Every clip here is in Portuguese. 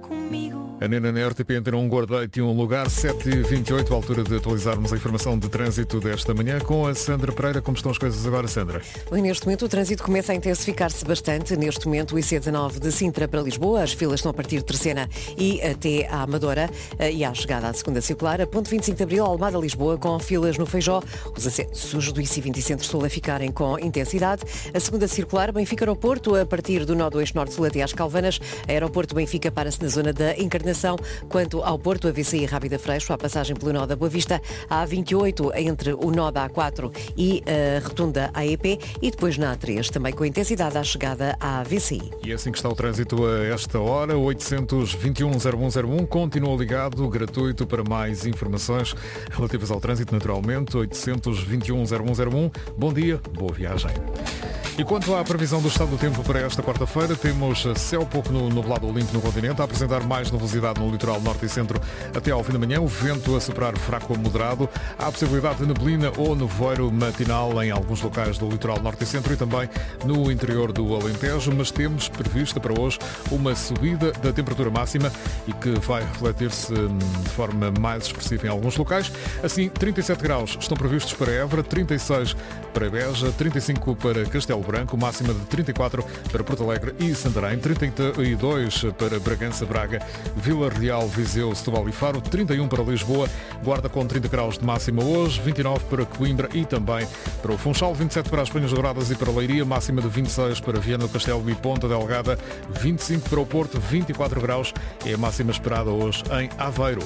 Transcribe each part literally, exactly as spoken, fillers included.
A Nena na R T P Antena um guarda-leite e um lugar, sete e vinte e oito, à altura de atualizarmos a informação de trânsito desta manhã com a Sandra Pereira. Como estão as coisas agora, Sandra? Bem, neste momento o trânsito começa a intensificar-se bastante. Neste momento o I C dezanove de Sintra para Lisboa, as filas estão a partir de Terceira e até à Amadora e à chegada à segunda circular. A ponto vinte e cinco de Abril, Almada, Lisboa, com filas no Feijó. Os acessos do I C vinte e Centro-Sul a ficarem com intensidade. A segunda circular, Benfica Aeroporto, a partir do nó do eixo Norte-Sul até às Calvanas. Aeroporto Benfica para-se na zona da Encarnação. Quanto ao Porto, a V C I Rábida Freixo, a passagem pelo nó da Boa Vista, a A vinte e oito entre o nó da A quatro e a rotunda A E P, e depois na A três, também com intensidade à chegada à V C I. E é assim que está o trânsito a esta hora. oitocentos e vinte e um, zero um zero um continua ligado, gratuito para mais informações relativas ao trânsito, naturalmente. oitocentos e vinte e um, zero um zero um. Bom dia, boa viagem. E quanto à previsão do estado do tempo para esta quarta-feira, temos céu pouco nublado ou limpo no continente, a apresentar mais nubosidade no litoral norte e centro até ao fim da manhã, o vento a soprar fraco a moderado, há a possibilidade de neblina ou nevoeiro matinal em alguns locais do litoral norte e centro e também no interior do Alentejo, mas temos prevista para hoje uma subida da temperatura máxima e que vai refletir-se de forma mais expressiva em alguns locais. Assim, trinta e sete graus estão previstos para Évora, trinta e seis para Beja, trinta e cinco para Castelo Branco, máxima de trinta e quatro para Porto Alegre e Santarém, trinta e dois para Bragança, Braga, Vila Real, Viseu, Setúbal e Faro, trinta e um para Lisboa, Guarda com trinta graus de máxima hoje, vinte e nove para Coimbra e também para o Funchal, vinte e sete para as Penhas Douradas e para Leiria, máxima de vinte e seis para Viana do Castelo e Ponta Delgada, vinte e cinco para o Porto, vinte e quatro graus é a máxima esperada hoje em Aveiro.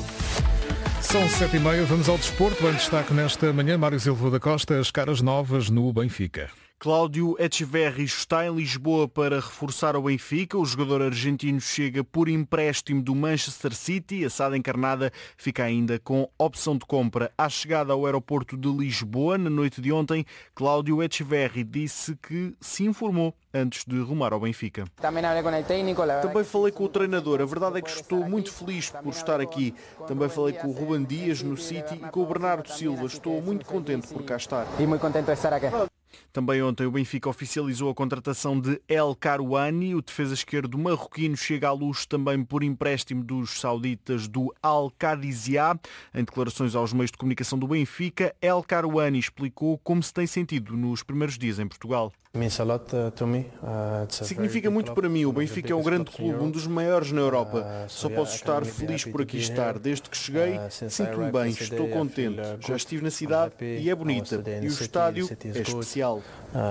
São sete e meia, vamos ao desporto. Em destaque nesta manhã, Mário Silva da Costa, as caras novas no Benfica. Cláudio Echeverri está em Lisboa para reforçar o Benfica. O jogador argentino chega por empréstimo do Manchester City. A S A D encarnada fica ainda com opção de compra. À chegada ao aeroporto de Lisboa, na noite de ontem, Cláudio Echeverri disse que se informou antes de rumar ao Benfica. Também falei com o treinador. A verdade é que estou muito feliz por estar aqui. Também falei com o Ruben Dias no City e com o Bernardo Silva. Estou muito contente por cá estar. E muito contente de estar aqui. Também ontem o Benfica oficializou a contratação de El Karouani. O defesa esquerdo marroquino chega à luz também por empréstimo dos sauditas do Al-Qadisiyah. Em declarações aos meios de comunicação do Benfica, El Karouani explicou como se tem sentido nos primeiros dias em Portugal. Significa muito para mim. O Benfica é um grande clube, um dos maiores na Europa. Só posso estar feliz por aqui estar. Desde que cheguei, sinto-me bem, estou contente. Já estive na cidade e é bonita. E o estádio é especial.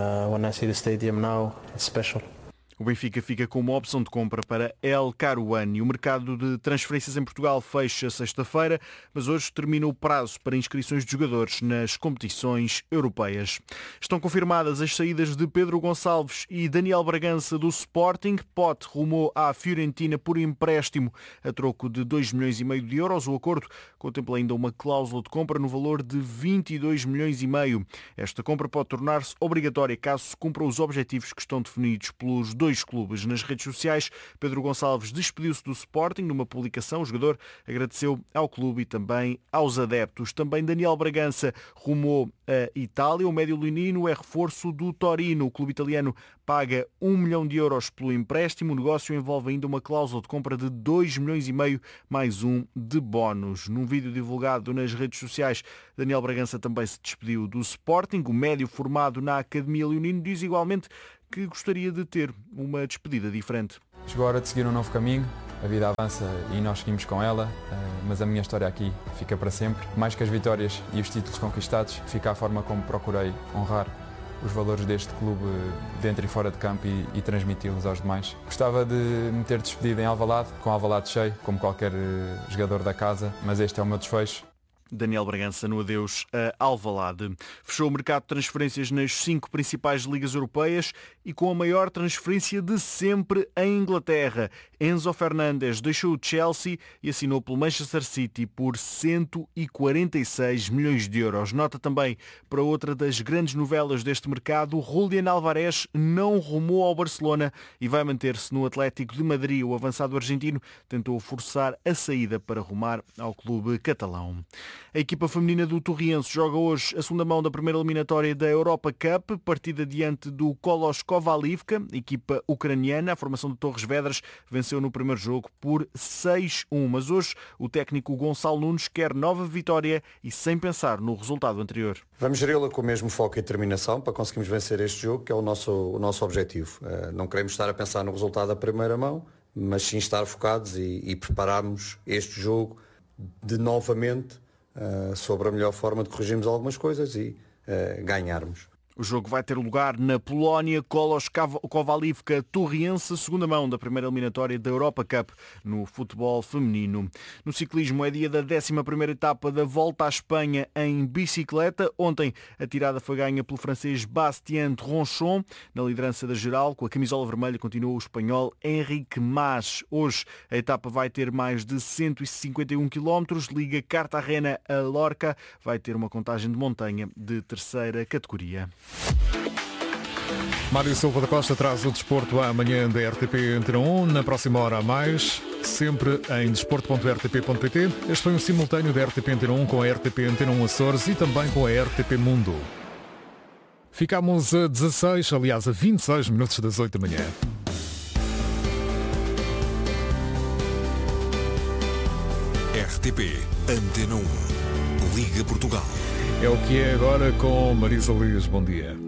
O Benfica fica com uma opção de compra para El Karouani. O mercado de transferências em Portugal fecha sexta-feira, mas hoje termina o prazo para inscrições de jogadores nas competições europeias. Estão confirmadas as saídas de Pedro Gonçalves e Daniel Bragança do Sporting. Pote rumou à Fiorentina por empréstimo a troco de dois milhões e meio de euros. O acordo contempla ainda uma cláusula de compra no valor de vinte e dois milhões e meio. Esta compra pode tornar-se obrigatória caso se cumpram os objetivos que estão definidos pelos dois dois clubes. Nas redes sociais, Pedro Gonçalves despediu-se do Sporting. Numa publicação, o jogador agradeceu ao clube e também aos adeptos. Também Daniel Bragança rumou a Itália. O médio leonino é reforço do Torino. O clube italiano paga um milhão de euros pelo empréstimo. O negócio envolve ainda uma cláusula de compra de dois milhões e meio mais um de bónus. Num vídeo divulgado nas redes sociais, Daniel Bragança também se despediu do Sporting. O médio formado na Academia Leonino diz igualmente que gostaria de ter uma despedida diferente. Chegou a hora de seguir um novo caminho, a vida avança e nós seguimos com ela, mas a minha história aqui fica para sempre. Mais que as vitórias e os títulos conquistados, fica a forma como procurei honrar os valores deste clube dentro e fora de campo e, e transmiti-los aos demais. Gostava de me ter despedido em Alvalade, com Alvalade cheio, como qualquer jogador da casa, mas este é o meu desfecho. Daniel Bragança no adeus a Alvalade. Fechou o mercado de transferências nas cinco principais ligas europeias e com a maior transferência de sempre em Inglaterra. Enzo Fernandes deixou o Chelsea e assinou pelo Manchester City por cento e quarenta e seis milhões de euros. Nota também para outra das grandes novelas deste mercado, Julián Álvarez não rumou ao Barcelona e vai manter-se no Atlético de Madrid. O avançado argentino tentou forçar a saída para rumar ao clube catalão. A equipa feminina do Torriense joga hoje a segunda mão da primeira eliminatória da Europa Cup, partida diante do Koloskop Kovalivka, equipa ucraniana. A formação de Torres Vedras venceu no primeiro jogo por seis a um, mas hoje o técnico Gonçalo Nunes quer nova vitória e sem pensar no resultado anterior. Vamos geri-la com o mesmo foco e determinação para conseguirmos vencer este jogo, que é o nosso, o nosso objetivo. Não queremos estar a pensar no resultado da primeira mão, mas sim estar focados e, e prepararmos este jogo de novamente uh, sobre a melhor forma de corrigirmos algumas coisas e uh, ganharmos. O jogo vai ter lugar na Polónia. Kolos Kovalivka Torriense, segunda mão da primeira eliminatória da Europa Cup no futebol feminino. No ciclismo é dia da décima primeira etapa da Volta à Espanha em bicicleta. Ontem a tirada foi ganha pelo francês Bastien Ronchon. Na liderança da geral, com a camisola vermelha, continua o espanhol Enrique Mas. Hoje a etapa vai ter mais de cento e cinquenta e um quilómetros. Liga Cartagena a Lorca. Vai ter uma contagem de montanha de terceira categoria. Mário Silva da Costa traz o desporto amanhã da R T P Antena um. Na próxima hora a mais, sempre em desporto ponto r t p ponto p t. Este foi um simultâneo da R T P Antena um com a R T P Antena um Açores e também com a R T P Mundo. Ficámos a dezasseis, aliás a vinte e seis minutos das oito da manhã. R T P Antena um. Liga Portugal. É o que é agora com Marisa Liz. Bom dia.